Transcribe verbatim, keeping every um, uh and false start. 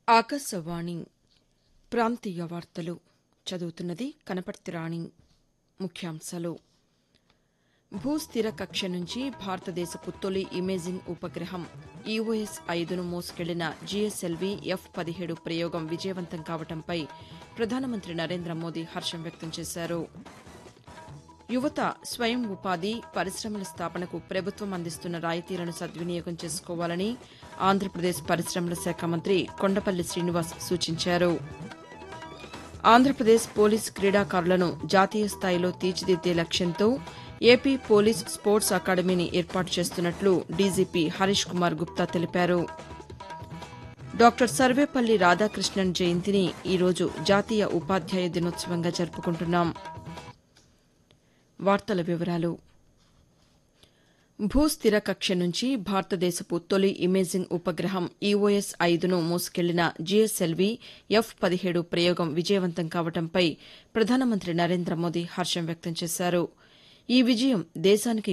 ఆకాశవాణి ప్రాంతీయ వార్తలు చదువుతున్నది కనపర్తి రాణి. ముఖ్యాంశాలు: భూస్థిర కక్ష నుంచి భారతదేశపు తొలి ఇమేజింగ్ ఉపగ్రహం ఈఓఎస్ ఐదును మోసుకెళ్లిన జీఎస్ఎల్వీ ఎఫ్ పదిహేడు ప్రయోగం విజయవంతం కావడంపై ప్రధానమంత్రి నరేంద్ర మోదీ హర్షం వ్యక్తం చేశారు. యువత స్వయం ఉపాధి, పరిశ్రమల స్థాపనకు ప్రభుత్వం అందిస్తున్న రాయితీలను సద్వినియోగం చేసుకోవాలని ఆంధ్రప్రదేశ్ పరిశ్రమల శాఖ మంత్రి కొండపల్లి శ్రీనివాస్ సూచించారు. ఆంధ్రప్రదేశ్ పోలీసు క్రీడాకారులను జాతీయ స్థాయిలో తీర్చిదిద్దే లక్ష్యంతో ఏపీ పోలీస్ స్పోర్ట్స్ అకాడమీని ఏర్పాటు చేస్తున్నట్లు డీజీపీ హరీష్ కుమార్ గుప్తా తెలిపారు. డాక్టర్ సర్వేపల్లి రాధాకృష్ణన్ జయంతిని ఈరోజు జాతీయ ఉపాధ్యాయ దినోత్సవంగా జరుపుకుంటున్నాం. వార్తల వివరాలు: భూస్థిర కక్ష నుంచి భారతదేశపు తొలి ఇమేజింగ్ ఉపగ్రహం ఈఓఎస్ ఐదును మోసుకెళ్లిన జీఎస్ఎల్వీ ఎఫ్ పదిహేడు ప్రయోగం విజయవంతం కావడంపై ప్రధానమంత్రి నరేంద్ర మోదీ హర్షం వ్యక్తం చేశారు. ఈ విజయం దేశానికి